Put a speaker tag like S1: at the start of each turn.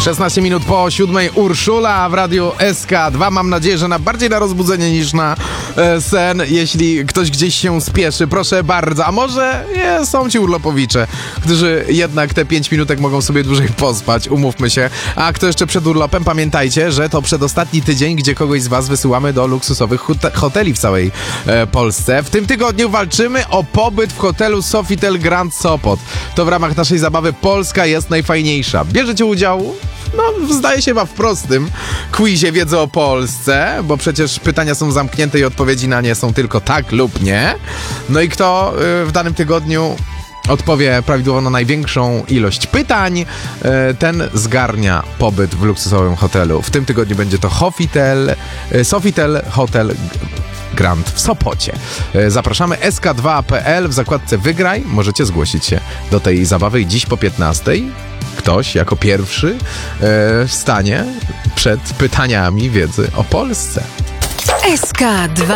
S1: 16 minut po 7 Urszula w radiu SK2. Mam nadzieję, że bardziej na rozbudzenie niż na sen. Jeśli ktoś gdzieś się spieszy, proszę bardzo. A może są ci urlopowicze, którzy jednak te 5 minutek mogą sobie dłużej pospać, umówmy się. A kto jeszcze przed urlopem, pamiętajcie, że to przedostatni tydzień, gdzie kogoś z was wysyłamy do luksusowych hoteli w całej Polsce. W tym tygodniu walczymy o pobyt w hotelu Sofitel Grand Sopot. To w ramach naszej zabawy Polska jest najfajniejsza. Bierzecie udział, zdaje się chyba w prostym quizie wiedzy o Polsce, bo przecież pytania są zamknięte i odpowiedzi na nie są tylko tak lub nie. No i kto w danym tygodniu odpowie prawidłowo na największą ilość pytań, ten zgarnia pobyt w luksusowym hotelu. W tym tygodniu będzie to Sofitel Hotel Grand w Sopocie. Zapraszamy sk2.pl w zakładce Wygraj. Możecie zgłosić się do tej zabawy i dziś po 15:00 ktoś jako pierwszy stanie przed pytaniami wiedzy o Polsce.
S2: SK2